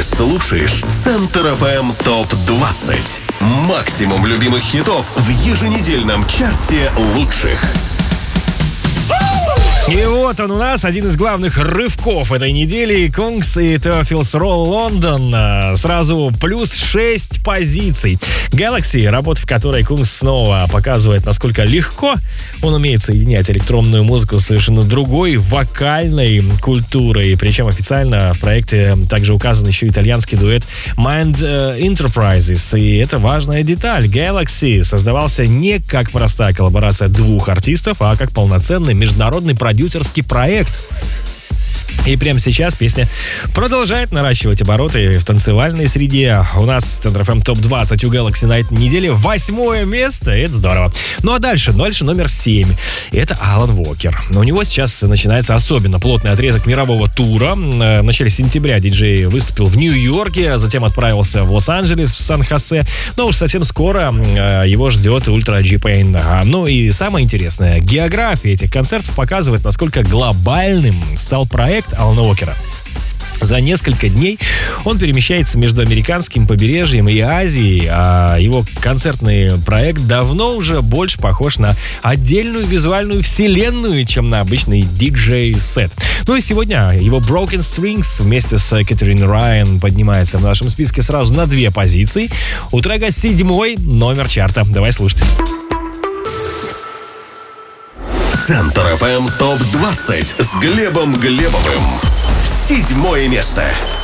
слушаешь Центр FM ТОП-20. Максимум любимых хитов в еженедельном чарте лучших. И вот он у нас, один из главных рывков этой недели. Kungs и Theophil's Roll London. Сразу плюс 6 позиций. Galaxy, работа в которой Kungs снова показывает, насколько легко он умеет соединять электронную музыку с совершенно другой вокальной культурой. Причем официально в проекте также указан еще итальянский дуэт Mind Enterprises. И это важная деталь. Galaxy создавался не как простая коллаборация двух артистов, а как полноценный международный продюсерский проект. И прямо сейчас песня продолжает наращивать обороты в танцевальной среде. У нас в Центр FM ТОП-20 у Galaxy на этой неделе 8 место. Это здорово. Ну а дальше номер 7. Это Алан Уокер. У него сейчас начинается особенно плотный отрезок мирового тура. В начале сентября диджей выступил в Нью-Йорке, затем отправился в Лос-Анджелес, в Сан-Хосе. Но уж совсем скоро его ждет Ультра G-Pain. Ну и самое интересное, география этих концертов показывает, насколько глобальным стал проект Алана Уокера. За несколько дней он перемещается между американским побережьем и Азией, а его концертный проект давно уже больше похож на отдельную визуальную вселенную, чем на обычный диджей-сет. Ну и сегодня его Broken Strings вместе с Кэтрин Райан поднимается в нашем списке сразу на 2 позиции. У трека 7-й номер чарта. Давай слушать. Центр FM ТОП-20 с Глебом Глебовым. 7 место.